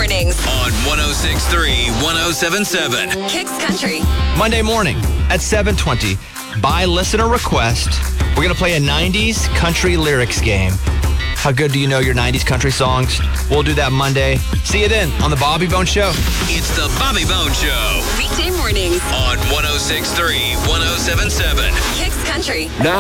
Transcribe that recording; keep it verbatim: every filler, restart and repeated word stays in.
mornings on one oh six point three, one oh seven point seven. Kicks Country. Monday morning at seven twenty, by listener request, we're going to play a nineties country lyrics game. How good do you know your nineties country songs? We'll do that Monday. See you then on The Bobby Bone Show. It's The Bobby Bone Show Weekday mornings on one oh six point three, one oh seven point seven. Kicks Country. Now.